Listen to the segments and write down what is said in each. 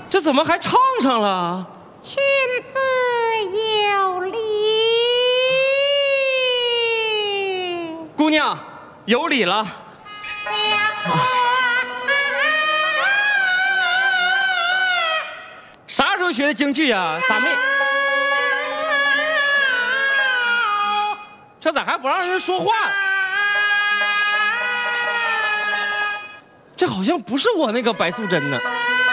这怎么还唱上了？ 君子有礼。 姑娘，有礼了。啥时候学的京剧啊？咋没？这咋还不让人说话？这好像不是我那个白素贞呢。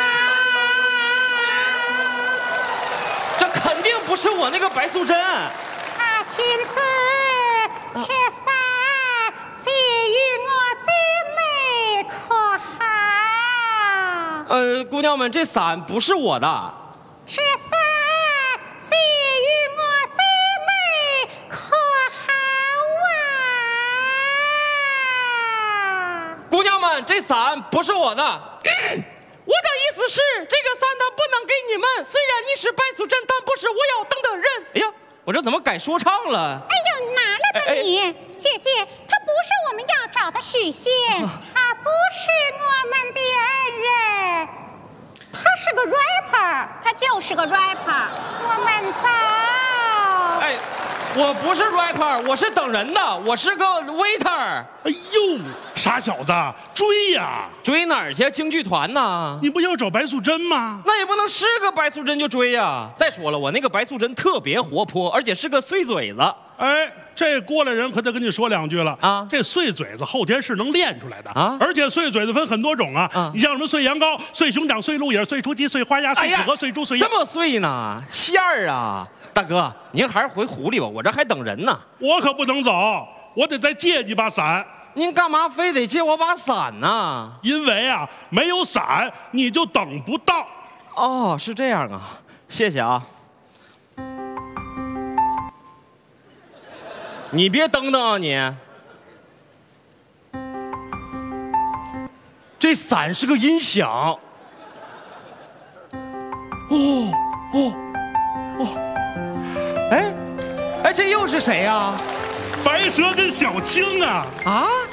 这肯定不是我那个白素贞。 君子吃伞，寄予我最美可好？ 姑娘们，这伞不是我的。 吃伞，寄予我最美可好啊？ 姑娘们，这伞不是我的。我的意思是，这个伞它不能给你们。虽然你是白素贞，但不是我要等的人。哎呀，我这怎么改说唱了？ 哎呦，拿了吧你！姐姐，他不是我们要找的许仙，他不是我们的恩人，他是个 rapper， 他就是个 rapper。我们走。 哎，我不是 rapper， 我是等人的，我是个 waiter。 哎呦，傻小子，追呀！ 追哪儿去？京剧团呢？ 你不要找白素贞吗？ 那也不能是个白素贞就追呀。再说了，我那个白素贞特别活泼，而且是个碎嘴子。 哎，这过来人可得跟你说两句了啊！ 这碎嘴子后天是能练出来的啊！ 而且碎嘴子分很多种啊！你像什么碎羊羔、碎熊掌、碎鹿眼、碎雏鸡、碎花鸭、碎纸鹅、碎猪、碎鸭， 这么碎呢？馅儿啊！大哥，您还是回湖里吧，我这还等人呢。 我可不能走，我得再借你把伞。 您干嘛非得借我把伞呢？ 因为啊，没有伞你就等不到。 哦，是这样啊，谢谢啊。你别蹬蹬啊你！这伞是个音响。哎，这又是谁呀？ 白蛇跟小青啊！ 啊！